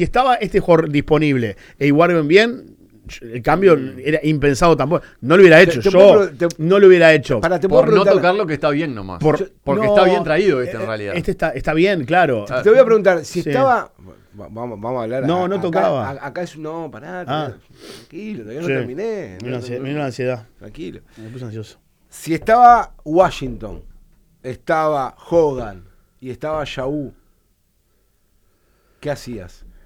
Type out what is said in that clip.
si estaba este jugador disponible e Ibargüen bien, el cambio era impensado tampoco. No lo hubiera hecho. No lo hubiera hecho. Por no tocar lo que está bien nomás. Porque no, está bien traído en realidad. Este está bien, claro. Te voy a preguntar, si estaba... Vamos a hablar. No tocaba. Acá es... No, pará. Tranquilo, todavía no Sí. terminé. Me vino la ansiedad. Tranquilo. Me puse ansioso. Si estaba Washington, estaba Hogan y estaba Yahoo, ¿qué hacías?